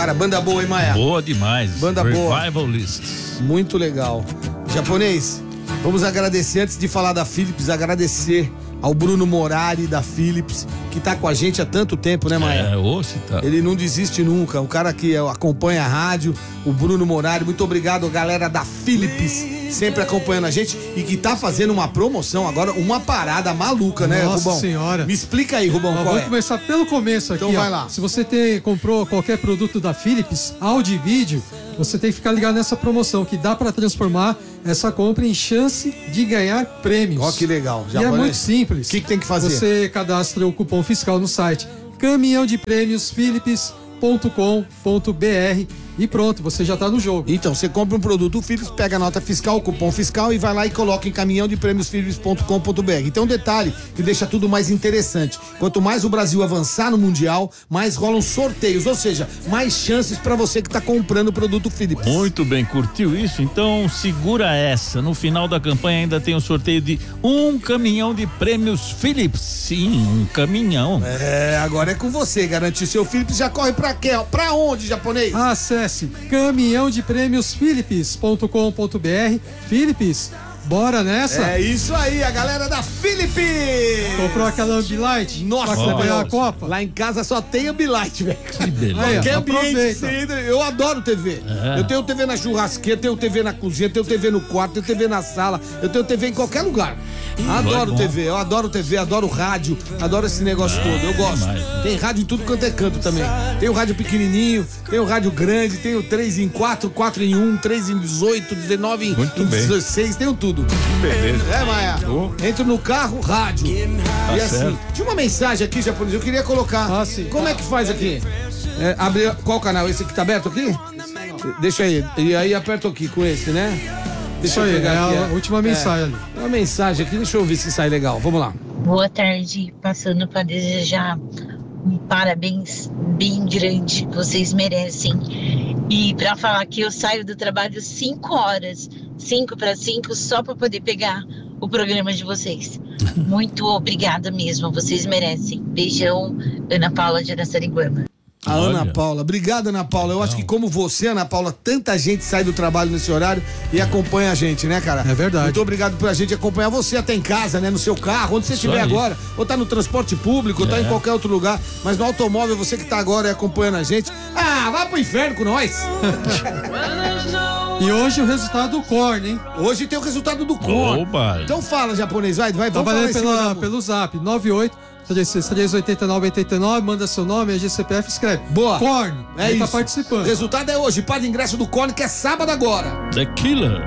Cara, banda boa, hein, Maia? Boa demais. Banda boa. Revivalists. Muito legal. Japonês, vamos agradecer, antes de falar da Philips, agradecer ao Bruno Morari da Philips, que tá com a gente há tanto tempo, né, Maia? Tá. Ele não desiste nunca, o cara que acompanha a rádio, o Bruno Morari, muito obrigado, galera da Philips, sempre acompanhando a gente e que tá fazendo uma promoção agora, uma parada maluca, né, Nossa Rubão? Senhora. Me explica aí, Rubão, qual Vamos é? começar pelo começo aqui. Então vai lá. Se você comprou qualquer produto da Philips, áudio e vídeo, você tem que ficar ligado nessa promoção, que dá para transformar essa compra em chance de ganhar prêmios. Ó, que legal. E é muito simples. O que tem que fazer? Você cadastra o cupom fiscal no site caminhãodeprêmiosphilips.com.br e pronto, você já tá no jogo. Então, você compra um produto Philips, pega a nota fiscal, o cupom fiscal e vai lá e coloca em caminhãodeprêmiosphilips.com.br. Então, um detalhe que deixa tudo mais interessante. Quanto mais o Brasil avançar no Mundial, mais rolam sorteios, ou seja, mais chances para você que tá comprando o produto Philips. Muito bem, curtiu isso? Então segura essa. No final da campanha ainda tem o sorteio de um caminhão de prêmios Philips. Sim, um caminhão. Agora é com você. Garantir seu Philips, já corre pra quê? Pra onde, japonês? Acesse caminhãodeprêmiosphilips.com.br. Philips, bora nessa? É isso aí, a galera da Philips! Comprou aquela Ambilight? Nossa, pra acompanhar a velho, Copa? lá em casa só tem Ambilight, velho. Que beleza. Aí, Qualquer ó, ambiente que aproveita. você entra, eu adoro TV. Eu tenho TV na churrasqueira, tenho TV na cozinha, tenho TV no quarto, tenho TV na sala, eu tenho TV em qualquer lugar. Adoro bom. TV, eu adoro TV, adoro rádio, adoro esse negócio todo, eu gosto. demais. Tem rádio em tudo quanto é canto também. Tem o rádio pequenininho, tem o rádio grande, tem o 3 em 4, 4 em 1, 3 em 18, 19 em Muito bem. 16, tenho tudo. Beleza. É, Maia? Entro no carro, rádio. E assim, certo. tinha uma mensagem aqui, japonês, eu queria colocar. Ah, sim. Como é que faz aqui? Abre, qual canal? Esse que tá aberto aqui? Deixa aí. E aí aperto aqui com esse, né? Deixa Isso eu aí, pegar é aqui. a última mensagem ali. Uma mensagem aqui, deixa eu ver se sai legal. Vamos lá. Boa tarde, passando para desejar um parabéns bem grande, vocês merecem. E para falar que eu saio do trabalho 5 horas, 5 para 5, só para poder pegar o programa de vocês. Muito obrigada mesmo, vocês merecem. Beijão, Ana Paula de Araçariguama. A Olha. Ana Paula. Obrigado, Ana Paula. Eu acho que como você, Ana Paula, tanta gente sai do trabalho nesse horário e acompanha a gente, né, cara? É verdade. Muito obrigado por a gente acompanhar você até em casa, né? No seu carro, onde você estiver aí. agora. Ou tá no transporte público, ou tá em qualquer outro lugar. Mas no automóvel, você que tá agora e acompanhando a gente. Ah, vai pro inferno com nós! E hoje o resultado do Korn, hein? Hoje tem o resultado do Korn. Oba. Então fala, japonês, vai, Tá vamos falar valendo em cima da... pelo zap, 98-389-89, manda seu nome, a GCPF, escreve. Boa. Korn, É aí isso. tá participando. O resultado é hoje, par de ingresso do Korn, que é sábado agora. The Killer.